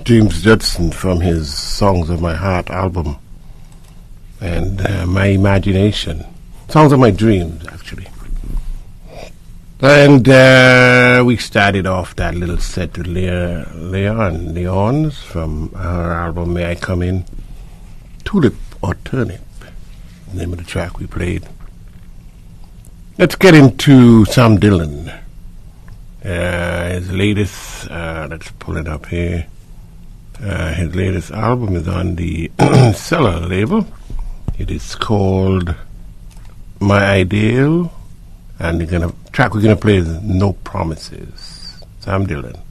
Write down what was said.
James Judson from his Songs of My Heart album, and My Imagination. Songs of My Dreams, actually. And we started off that little set with Leons from her album May I Come In. Tulip or Turnip, the name of the track we played. Let's get into Sam Dillon. His latest, let's pull it up here. His latest album is on the Cellar label. It is called My Ideal, and the track we're gonna play is No Promises. Sam Dillon.